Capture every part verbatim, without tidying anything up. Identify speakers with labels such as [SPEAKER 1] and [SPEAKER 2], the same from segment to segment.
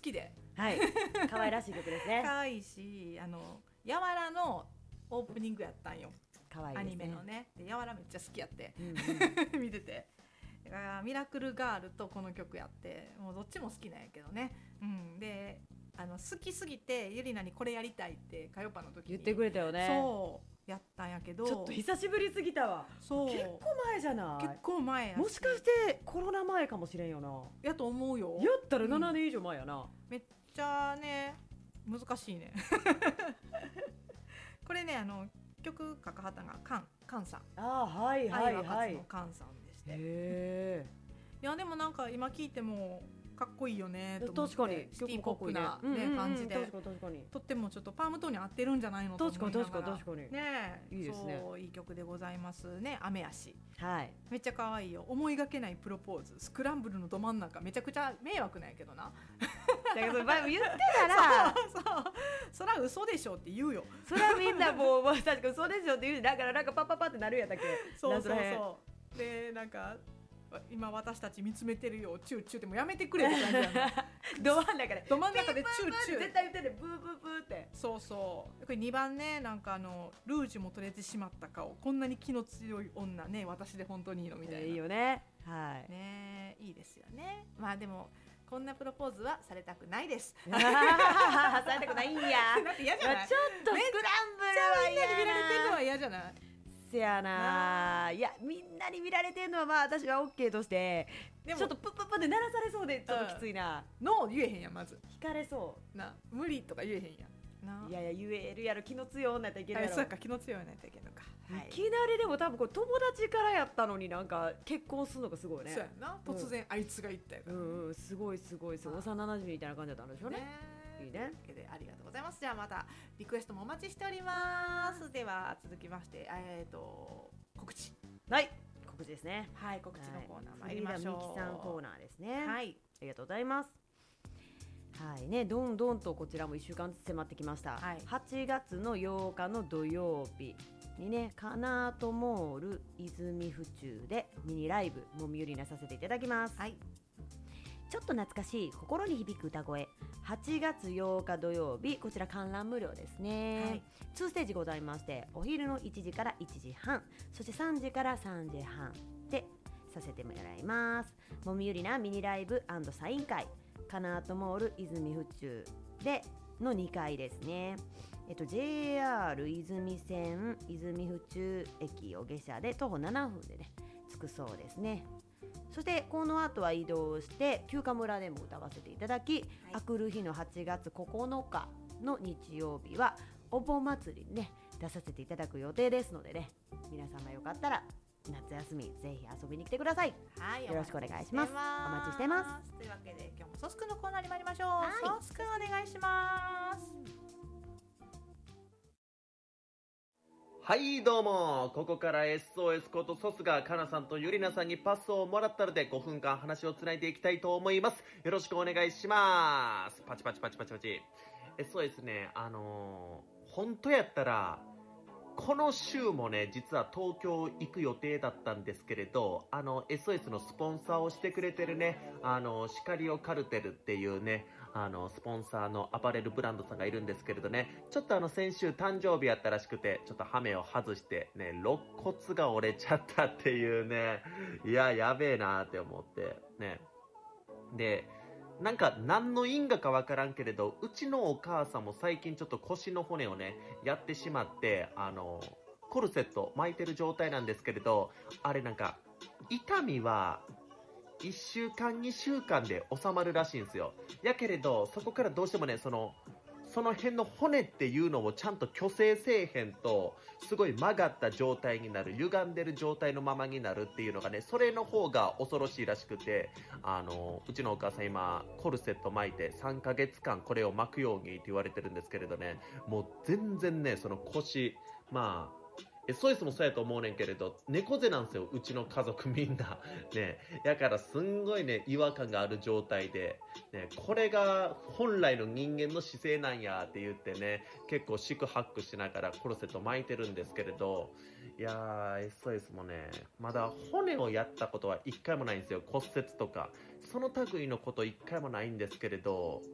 [SPEAKER 1] きで、
[SPEAKER 2] はい可愛らしい曲ですね。
[SPEAKER 1] 可愛いし、あのやわらのオープニングやったんよ。
[SPEAKER 2] 可愛いですね。
[SPEAKER 1] アニメのね。でやわらめっちゃ好きやって、
[SPEAKER 2] うんうん、
[SPEAKER 1] 見てて。だからミラクルガールとこの曲やって、もうどっちも好きなんやけどね。うん、であの好きすぎてゆりなにこれやりたいってカヨパの時に
[SPEAKER 2] 言ってくれたよね。
[SPEAKER 1] そうやったんやけど、
[SPEAKER 2] ちょっと久しぶりすぎたわ。
[SPEAKER 1] そう
[SPEAKER 2] 結構前じゃない。
[SPEAKER 1] 結構前やし、
[SPEAKER 2] もしかしてコロナ前かもしれんよな。
[SPEAKER 1] やと思うよ。
[SPEAKER 2] やったらななねん以上前やな、うん、
[SPEAKER 1] めっちゃね難しいねこれね、あの曲書かはったのがカンカンさん。
[SPEAKER 2] あーはいはいはい、
[SPEAKER 1] 愛は勝のカンさんでして、
[SPEAKER 2] へ
[SPEAKER 1] いやでもなんか今聞いてもかっこいいよねと思って。
[SPEAKER 2] 確かに
[SPEAKER 1] シティポップな、ね、ね、うんうん、感じで、
[SPEAKER 2] 確かに確かに、
[SPEAKER 1] とってもちょっとパームトーンに合ってるんじゃないのと思いながら。
[SPEAKER 2] 確かに確かに確かに
[SPEAKER 1] ね、
[SPEAKER 2] いいですね。
[SPEAKER 1] そういい曲でございますね。雨足、
[SPEAKER 2] はい、
[SPEAKER 1] めっちゃ可愛いよ。思いがけないプロポーズ、スクランブルのど真ん中、めちゃくちゃ迷惑なんやけどな
[SPEAKER 2] だけど前も言ってたら
[SPEAKER 1] そうそう、そら嘘でしょって言うよ。
[SPEAKER 2] それはみんなもう確かに嘘でしょって言う。だからなんかパッパッパってなるやったっけ。
[SPEAKER 1] そうそうそうで、なんか今私たち見つめてるよチューチューってもうやめてくれって感じやね
[SPEAKER 2] ど真ん中で
[SPEAKER 1] ど真ん中でチューチュー
[SPEAKER 2] 絶対言ってる、ブーブーブーって。
[SPEAKER 1] そうそう。これにばんね、なんかあのルージュも取れてしまった顔、こんなに気の強い女ね、私で本当にいいのみたいな、
[SPEAKER 2] いいよね、はい
[SPEAKER 1] ね、いいですよね。まあでもこんなプロポーズはされたくないです
[SPEAKER 2] されたくないんや
[SPEAKER 1] だって嫌じゃない。
[SPEAKER 2] ちょっとスクランブルは
[SPEAKER 1] みんなに見られてるのは嫌じゃない。
[SPEAKER 2] せやな。いやみんなに見られてるのはまあ私は OK として、でもちょっとプップップって鳴らされそうでちょっときついな、
[SPEAKER 1] うん、ノー言えへんやん。まず
[SPEAKER 2] 引かれそう
[SPEAKER 1] な、無理とか言えへんやんな。
[SPEAKER 2] いやいや言えるやろ、気の強い女やったらいけるやろ。
[SPEAKER 1] そうか、気の強い女やったらいけるのか、
[SPEAKER 2] はい、いきなりでも多分これ友達からやったのになんか結婚するのがすごいね。
[SPEAKER 1] そうやな、突然あいつが言ったよ、
[SPEAKER 2] うんうん、すごいすごい、幼馴染みたいな感じだったんでしょうね。いいね。
[SPEAKER 1] というわけでありがとうございます。じゃあまたリクエストもお待ちしております。では続きましてえっ、ー、と告知。
[SPEAKER 2] はい告知ですね。
[SPEAKER 1] はい、告知のコーナー参りましょう。
[SPEAKER 2] みきさんコーナーですね。
[SPEAKER 1] はい、
[SPEAKER 2] ありがとうございます。はいね、どんどんとこちらもいっしゅうかんずつ迫ってきました、はい、はちがつのようかの土曜日にね、カナートモール泉府中でミニライブもみよりなさせていただきます、はい、ちょっと懐かしい心に響く歌声、はちがつようか土曜日、こちら観覧無料ですね、はい、にステージございまして、お昼のいちじからいちじはん、そしてさんじからさんじはんでさせてもらいます。もみゆりなミニライブ&サイン会、カナートモール泉府中でのにかいですね。えっと、ジェイアール 泉線泉府中駅を下車で徒歩ななふんでね着くそうですね。そしてこの後は移動して休暇村でも歌わせていただき、はい、あくる日のはちがつここのかの日曜日はお盆祭りにね出させていただく予定ですのでね、皆様よかったら夏休みぜひ遊びに来てください。はい、よろしくお願いします。お待ちしてます。
[SPEAKER 1] というわけで今日もソスクのコーナーに参りましょう。はい、ソスクお願いします。
[SPEAKER 3] はいどうも、ここから エスオーエス ことソスがカナさんとユリナさんにパスをもらったのでごふんかん話をつないでいきたいと思います。よろしくお願いします。パチパチパチパチパチ。 エスオーエス ね、あのー、本当やったらこの週もね、実は東京行く予定だったんですけれど、あの エスオーエス のスポンサーをしてくれてるね、あのシカリオカルテルっていうね、あのスポンサーのアパレルブランドさんがいるんですけれどね、ちょっとあの先週誕生日やったらしくて、ちょっとハメを外してね、肋骨が折れちゃったっていうね、いややべえなーって思ってね。でなんか何の因果かわからんけれど、うちのお母さんも最近ちょっと腰の骨をねやってしまって、あのコルセット巻いてる状態なんですけれど、あれなんか痛みはいっしゅうかんにしゅうかんで収まるらしいんですよ。やけれどそこからどうしてもね、そのその辺の骨っていうのをちゃんと矯正せえへんと、すごい曲がった状態になる、歪んでる状態のままになるっていうのがね、それの方が恐ろしいらしくて、あのうちのお母さん今コルセット巻いてさんかげつかんこれを巻くようにって言われてるんですけれどね、もう全然ねその腰、まあエスオーエス もそうやと思うねんけれど、猫背なんですよ、うちの家族みんな。ね、やからすんごいね、違和感がある状態で、ね、これが本来の人間の姿勢なんやって言ってね、結構四苦八苦しながらコルセット巻いてるんですけれど、いやー、エスオーエス もね、まだ骨をやったことは一回もないんですよ、骨折とか。その類のこと一回もないんですけれど、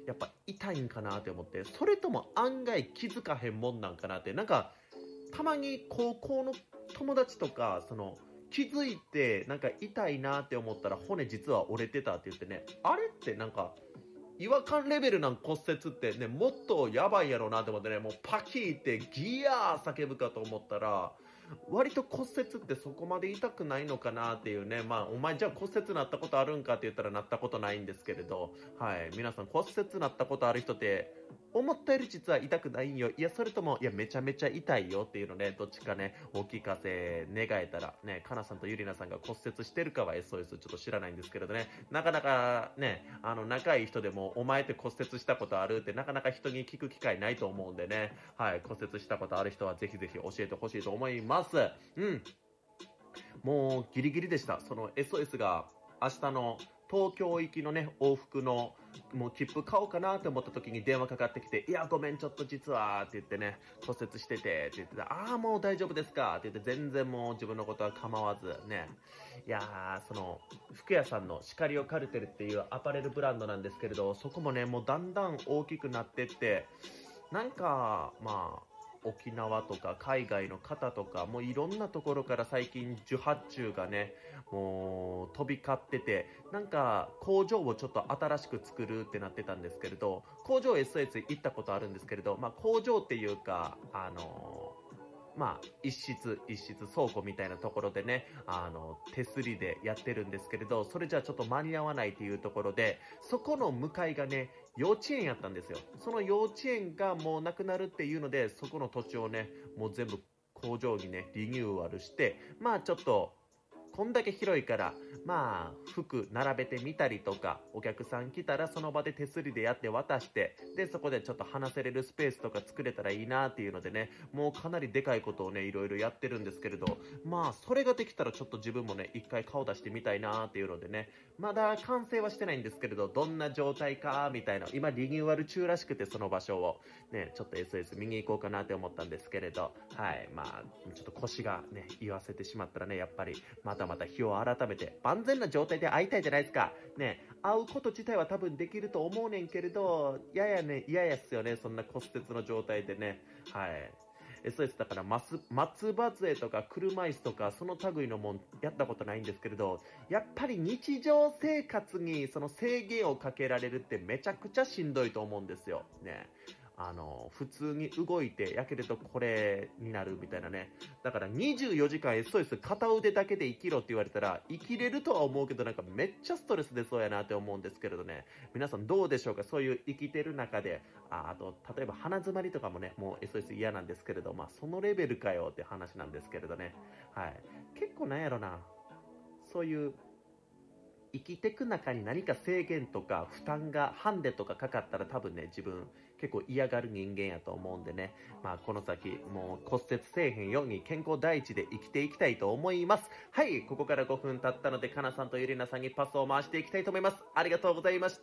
[SPEAKER 3] やっぱ痛いんかなって思って、それとも案外気づかへんもんなんかなって。なんかたまに高校の友達とかその気づいてなんか痛いなって思ったら骨実は折れてたって言ってね、あれってなんか違和感レベルなん骨折ってね、もっとやばいやろうなって思ってね、もうパキーってギヤー叫ぶかと思ったら、割と骨折ってそこまで痛くないのかなっていうね。まあお前じゃあ骨折なったことあるんかって言ったらなったことないんですけれど、はい、皆さん骨折なったことある人って思ったより実は痛くないんよ、いやそれともいやめちゃめちゃ痛いよっていうのね、どっちかねお聞かせ願えたらね。かなさんとゆりなさんが骨折してるかは エスオーエス ちょっと知らないんですけれどね、なかなかねあの仲いい人でもお前って骨折したことあるってなかなか人に聞く機会ないと思うんでね、はい、骨折したことある人はぜひぜひ教えてほしいと思います。うん、もうギリギリでした。その エスオーエス が明日の東京行きのね往復のもう切符買おうかなって思った時に電話かかってきて、いやごめんちょっと実はって言ってね、骨折しててって言ってた。ああもう大丈夫ですかって言って、全然もう自分のことは構わずね。いやー、その服屋さんのシカリオカルテルっていうアパレルブランドなんですけれど、そこもねもうだんだん大きくなってって、なんかまあ沖縄とか海外の方とかもういろんなところから最近受発注がねもう飛び交ってて、なんか工場をちょっと新しく作るってなってたんですけれど、工場 エスオーエス 行ったことあるんですけれど、まあ工場っていうかあのまあ一室一室倉庫みたいなところでね、あの手すりでやってるんですけれど、それじゃちょっと間に合わないっていうところで、そこの向かいがね幼稚園やったんですよ。その幼稚園がもうなくなるっていうので、そこの土地をねもう全部工場にねリニューアルして、まあちょっとこんだけ広いからまあ服並べてみたりとか、お客さん来たらその場で手すりでやって渡して、でそこでちょっと話せれるスペースとか作れたらいいなっていうのでね、もうかなりでかいことをねいろいろやってるんですけれど、まあそれができたらちょっと自分もね一回顔出してみたいなっていうのでね、まだ完成はしてないんですけれど、どんな状態かみたいな、今リニューアル中らしくて、その場所をねちょっと エスオーエス 見に行こうかなって思ったんですけれど、はい、まあちょっと腰がね言わせてしまったらね、やっぱりまたまた日を改めて万全な状態で会いたいじゃないですかね。会うこと自体は多分できると思うねんけれど、ややね嫌やっすよね、そんな骨折の状態でね。はい、エスオーエス だから松葉杖とか車椅子とかその類のもんやったことないんですけれど、やっぱり日常生活にその制限をかけられるってめちゃくちゃしんどいと思うんですよね。あの普通に動いてやけるとこれになるみたいなね。だからにじゅうよじかん エスオーエス 片腕だけで生きろって言われたら生きれるとは思うけど、なんかめっちゃストレス出そうやなって思うんですけれどね。皆さんどうでしょうか、そういう生きてる中で。あ, あと例えば鼻詰まりとかもねもう エスオーエス 嫌なんですけれど、まあそのレベルかよって話なんですけれどね。はい、結構なんやろな、そういう生きてく中に何か制限とか負担がハンデとかかかったら多分ね自分結構嫌がる人間やと思うんでね、まあこの先もう骨折せえへんように健康第一で生きていきたいと思います。はい、ここからごふん経ったのでかなさんとゆりなさんにパスを回していきたいと思います。ありがとうございました。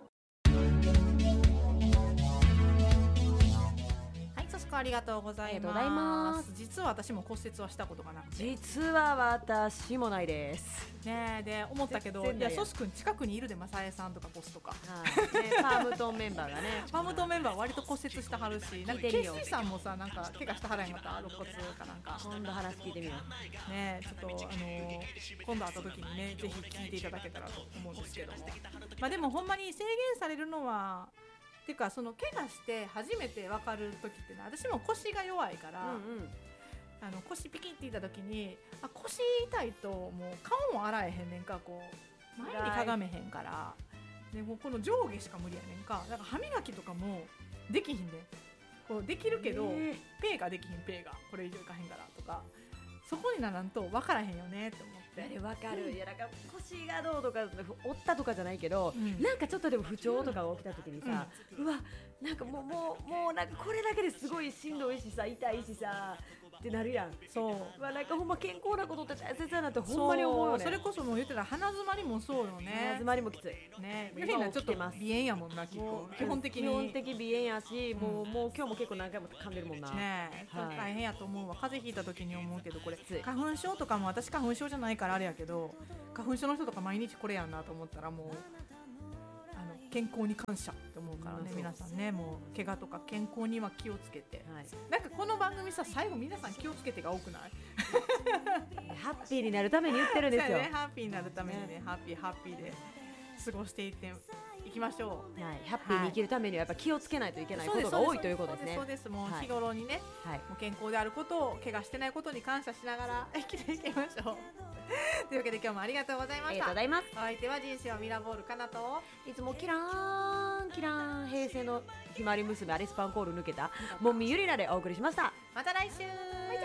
[SPEAKER 1] ありがとうございます。実は私も骨折はしたことがなくて。
[SPEAKER 2] 実は私もないです。
[SPEAKER 1] ねえ、で思ったけど、いやソス君近くにいるで、まさえさんとかボスとか。
[SPEAKER 2] はいね、パームトンメンバーがね。
[SPEAKER 1] パームトンメンバー割と骨折してはるし、なんかケイシーさんもさなんか怪我したはらんやった、肋骨かなんか。
[SPEAKER 2] 今度話聞いてみよ
[SPEAKER 1] う。ねえ、ちょっとあのー、今度会った時にねぜひ聞いていただけたらと思うんですけども。まあでもほんまに制限されるのは。っていうかその怪我して初めて分かる時ってね、私も腰が弱いから、うんうん、あの腰ピキっていった時にあ腰痛いともう顔も洗えへんねんか、こう前にかがめへんからでもうこの上下しか無理やねんか。だから歯磨きとかもできひんねん。こうできるけど、えー、ペーができひん、ペーがこれ以上いかへんからとか、そこにならんと分からへんよねって思って。
[SPEAKER 2] 分かる、うん、いやなんか腰がどうとか折ったとかじゃないけど、うん、なんかちょっとでも不調とかが起きた時にさ、うん、うわなんかもうもうもうなんかこれだけですごいしんどいしさ痛いしさってなるやん。
[SPEAKER 1] そう、
[SPEAKER 2] まあ、なんかほんま健康なことって大切だなってほんまに思うよね。
[SPEAKER 1] それこそもう言ってたら鼻詰まりもそうよね。
[SPEAKER 2] 鼻詰まりもきつい
[SPEAKER 1] ね。ゆりなちょっと鼻炎やもんな、基本的に
[SPEAKER 2] 基本的鼻炎やし、うん、もうもう今日も結構何回も噛んでるもんな
[SPEAKER 1] ね。はい、大変やと思うわ。風邪ひいた時に思うけど、これ花粉症とかも私花粉症じゃないからあれやけど、花粉症の人とか毎日これやんなと思ったらもうあの健康に感謝って思うからね、皆さんね、もう怪我とか健康には気をつけて、はい、なんかこの番組さ最後皆さん気をつけてが多くない
[SPEAKER 2] ハッピーになるために言ってるんですよ、
[SPEAKER 1] ね、ハッピーになるためにね、ねハッピーハッピーで過ごしていっていきましょ
[SPEAKER 2] う、はい、ハッピーに生きるためにはやっぱ気をつけないといけないことが多いということですね。
[SPEAKER 1] そうです、もう日頃にね、はい、もう健康であることを怪我してないことに感謝しながら生きていきましょうというわけで今日もありがとうございました。ありがとうございます。お相手は人生はミラーボールかなと、
[SPEAKER 2] いつもキラーンキラーン平成のひまわり娘アリスパンコール抜けたもんみゆりなでお送りしました。
[SPEAKER 1] また来週。